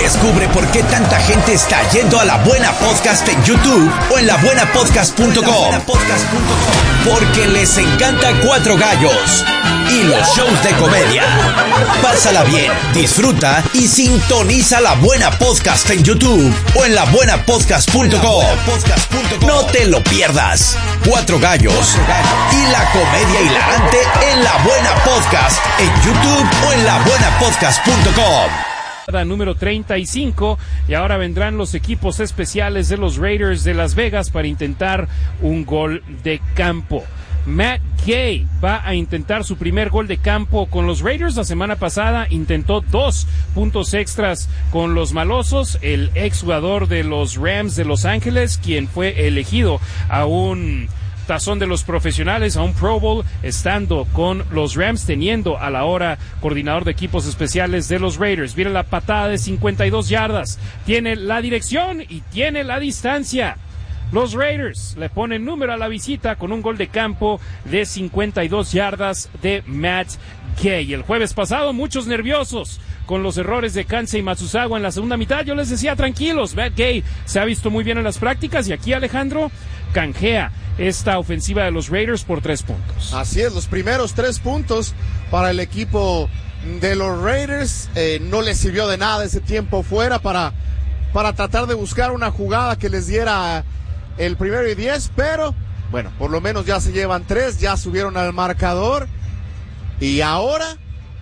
Descubre por qué tanta gente está yendo a La Buena Podcast en YouTube o en labuenapodcast.com. Porque les encanta Cuatro Gallos y los shows de comedia. Pásala bien, disfruta y sintoniza La Buena Podcast en YouTube o en labuenapodcast.com. No te lo pierdas. Cuatro Gallos y la comedia hilarante en La Buena Podcast en YouTube o en labuenapodcast.com. Número 35, y ahora vendrán los equipos especiales de los Raiders de Las Vegas para intentar un gol de campo. Matt Gay va a intentar su primer gol de campo con los Raiders. La semana pasada intentó 2 puntos extras con los malosos. El exjugador de los Rams de Los Ángeles, quien fue elegido a un tazón de los profesionales, a un Pro Bowl, estando con los Rams, teniendo a la hora coordinador de equipos especiales de los Raiders. Viene la patada de 52 yardas, tiene la dirección y tiene la distancia. Los Raiders le ponen número a la visita con un gol de campo de 52 yardas de Matt Gay. El jueves pasado, muchos nerviosos con los errores de Kansei Matsuzawa en la segunda mitad. Yo les decía, tranquilos, Matt Gay se ha visto muy bien en las prácticas, y aquí Alejandro canjea esta ofensiva de los Raiders por 3 puntos. Así es, los primeros 3 puntos para el equipo de los Raiders. No les sirvió de nada ese tiempo fuera para tratar de buscar una jugada que les diera el 1º y 10, pero bueno, por lo menos ya se llevan 3, ya subieron al marcador, y ahora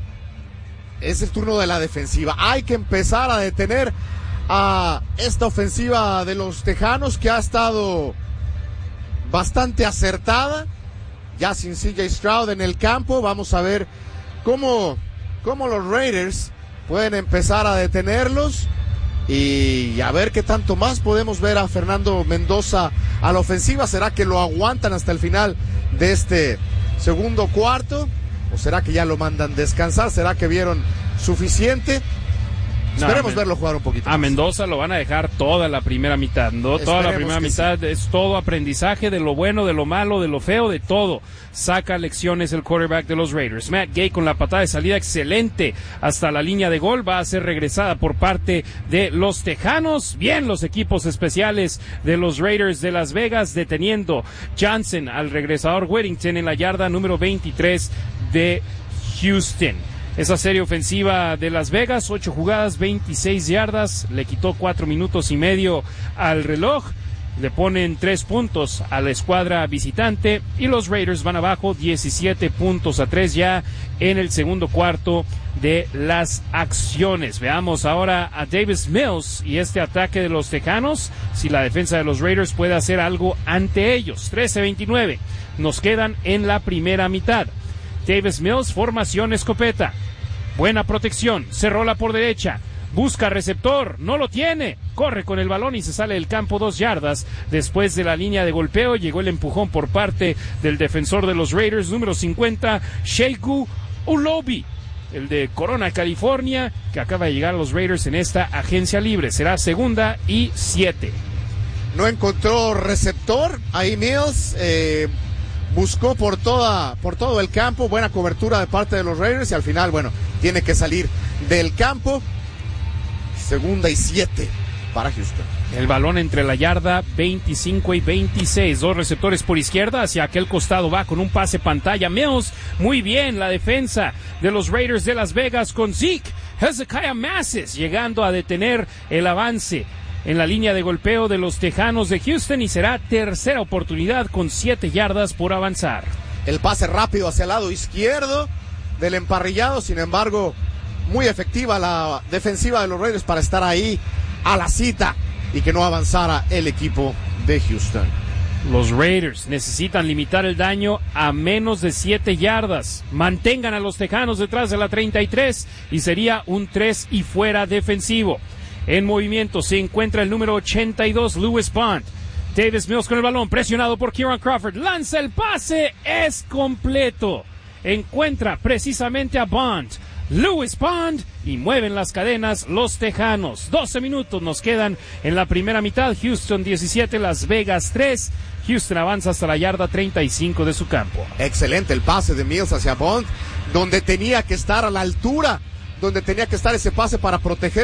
es el turno de la defensiva. Hay que empezar a detener a esta ofensiva de los Tejanos, que ha estado bastante acertada, ya sin CJ Stroud en el campo. Vamos a ver cómo los Raiders pueden empezar a detenerlos, y a ver qué tanto más podemos ver a Fernando Mendoza a la ofensiva. ¿Será que lo aguantan hasta el final de este segundo cuarto? ¿O será que ya lo mandan descansar? ¿Será que vieron suficiente? Esperemos verlo jugar un poquito más. A Mendoza lo van a dejar toda la primera mitad, ¿no? Toda la primera mitad sí. Es todo aprendizaje de lo bueno, de lo malo, de lo feo, de todo. Saca lecciones el quarterback de los Raiders. Matt Gay con la patada de salida excelente hasta la línea de gol. Va a ser regresada por parte de los Tejanos. Bien, los equipos especiales de los Raiders de Las Vegas deteniendo Johnson al regresador Whittington en la yarda número 23 de Houston. Esa serie ofensiva de Las Vegas, 8 jugadas, 26 yardas, le quitó 4 minutos y medio al reloj, le ponen 3 puntos a la escuadra visitante, y los Raiders van abajo 17-3 ya en el segundo cuarto de las acciones. Veamos ahora a Davis Mills y este ataque de los Tejanos, si la defensa de los Raiders puede hacer algo ante ellos. 13-29, nos quedan en la primera mitad. Davis Mills, formación escopeta. Buena protección, se rola por derecha, busca receptor, no lo tiene, corre con el balón y se sale del campo 2 yardas. Después de la línea de golpeo llegó el empujón por parte del defensor de los Raiders, número 50, Sheku Ulobi, el de Corona, California, que acaba de llegar a los Raiders en esta agencia libre. Será 2nd y 7. No encontró receptor ahí Mills, buscó por todo el campo, buena cobertura de parte de los Raiders, y al final, bueno, tiene que salir del campo. 2nd y 7 para Houston. El balón entre la yarda 25 y 26, 2 receptores por izquierda, hacia aquel costado va con un pase pantalla Mills. Muy bien la defensa de los Raiders de Las Vegas con Zeke Hezekiah Masses llegando a detener el avance en la línea de golpeo de los Tejanos de Houston, y será tercera oportunidad con 7 yardas por avanzar. El pase rápido hacia el lado izquierdo del emparrillado, sin embargo, muy efectiva la defensiva de los Raiders para estar ahí a la cita y que no avanzara el equipo de Houston. Los Raiders necesitan limitar el daño a menos de 7 yardas. Mantengan a los Tejanos detrás de la 33 y sería un 3 y fuera defensivo. En movimiento se encuentra el número 82, Lewis Bond. Davis Mills con el balón, presionado por Kieran Crawford. Lanza el pase, es completo. Encuentra precisamente a Bond. Lewis Bond, y mueven las cadenas los Tejanos. 12 minutos nos quedan en la primera mitad. Houston 17, Las Vegas 3. Houston avanza hasta la yarda 35 de su campo. Excelente el pase de Mills hacia Bond, donde tenía que estar a la altura, donde tenía que estar ese pase para proteger